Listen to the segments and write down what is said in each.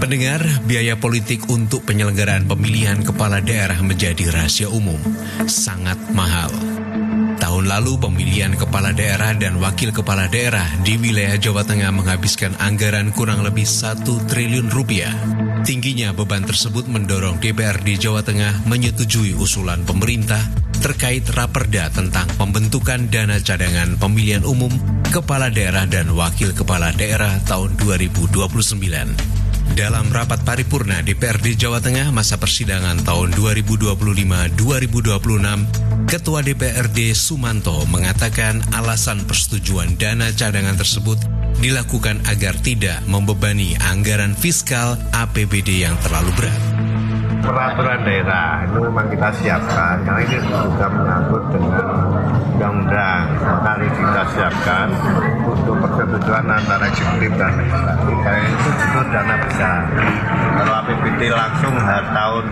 Pendengar, biaya politik untuk penyelenggaraan pemilihan kepala daerah menjadi rahasia umum, sangat mahal. Tahun lalu pemilihan kepala daerah dan wakil kepala daerah di wilayah Jawa Tengah menghabiskan anggaran kurang lebih 1 triliun rupiah. Tingginya beban tersebut mendorong DPRD Jawa Tengah menyetujui usulan pemerintah terkait Raperda tentang pembentukan dana cadangan pemilihan umum kepala daerah dan wakil kepala daerah tahun 2029. Dalam rapat paripurna DPRD Jawa Tengah masa persidangan tahun 2025-2026, Ketua DPRD Sumanto mengatakan alasan persetujuan dana cadangan tersebut dilakukan agar tidak membebani anggaran fiskal APBD yang terlalu berat. Peraturan daerah itu memang kita siapkan karena ini juga menyangkut dengan undang-undang, maka kita siapkan untuk persetujuan antara eksekutif dan legislatif. Karena itu butuh dana besar. Kalau APBD langsung tahun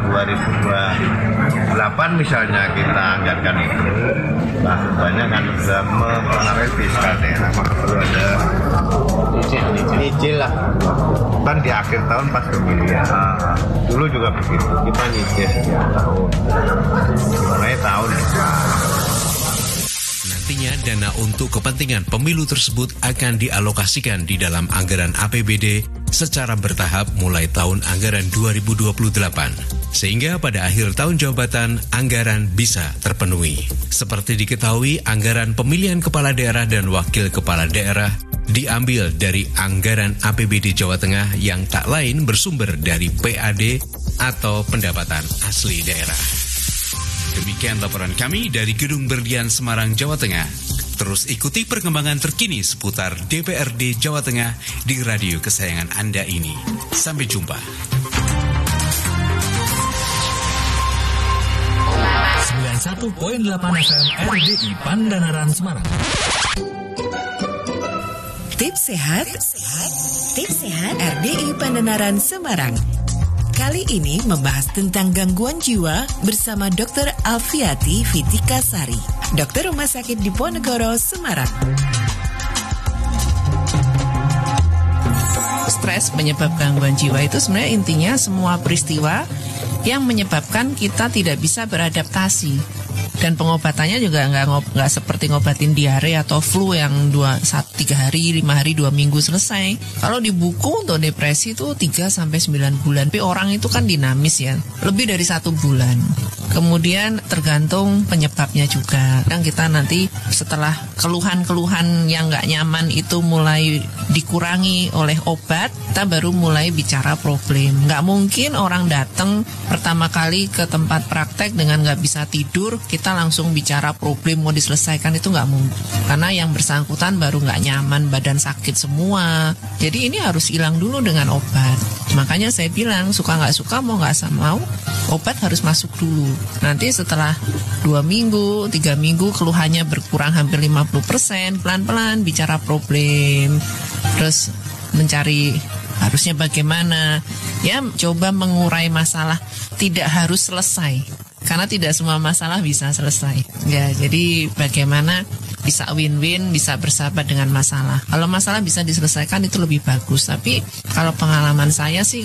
2028 misalnya kita anggarkan itu, banyak kan bisa mempengaruhi fiskal daerah, maka perlu ada nyicil lah. Kan di akhir tahun pas pemilihan, dulu juga begitu, kita nyicil setiap tahun, mulai tahun depan. Nantinya dana untuk kepentingan pemilu tersebut akan dialokasikan di dalam anggaran APBD secara bertahap mulai tahun anggaran 2028. Sehingga pada akhir tahun jabatan, anggaran bisa terpenuhi. Seperti diketahui, anggaran pemilihan kepala daerah dan wakil kepala daerah diambil dari anggaran APBD Jawa Tengah yang tak lain bersumber dari PAD atau pendapatan asli daerah. Demikian laporan kami dari Gedung Berlian Semarang, Jawa Tengah. Terus ikuti perkembangan terkini seputar DPRD Jawa Tengah di radio kesayangan Anda ini. Sampai jumpa. 91.8 FM RDI Pandanaran Semarang. Tips sehat RDI Pandanaran Semarang. Kali ini membahas tentang gangguan jiwa bersama Dr. Alfiati Fitikasari, dokter Rumah Sakit Diponegoro, Semarang. Stres penyebab gangguan jiwa itu sebenarnya intinya semua peristiwa yang menyebabkan kita tidak bisa beradaptasi. Dan pengobatannya juga nggak seperti ngobatin diare atau flu yang 3 hari, 5 hari, 2 minggu selesai. Kalau di buku untuk depresi itu 3-9 bulan. Tapi orang itu kan dinamis ya, lebih dari 1 bulan. Kemudian tergantung penyebabnya juga. Dan kita nanti setelah keluhan-keluhan yang nggak nyaman itu mulai dikurangi oleh obat, kita baru mulai bicara problem. Nggak mungkin orang datang pertama kali ke tempat praktek dengan nggak bisa tidur, kita langsung bicara problem mau diselesaikan, itu nggak mungkin. Karena yang bersangkutan baru nggak nyaman, badan sakit semua. Jadi ini harus hilang dulu dengan obat. Makanya saya bilang, suka nggak suka, mau nggak mau, obat harus masuk dulu. Nanti setelah 2 minggu, 3 minggu keluhannya berkurang hampir 50%, pelan-pelan bicara problem. Terus mencari harusnya bagaimana. Ya, coba mengurai masalah, tidak harus selesai. Karena tidak semua masalah bisa selesai. Ya, jadi bagaimana bisa win-win, bisa bersahabat dengan masalah. Kalau masalah bisa diselesaikan itu lebih bagus. Tapi kalau pengalaman saya sih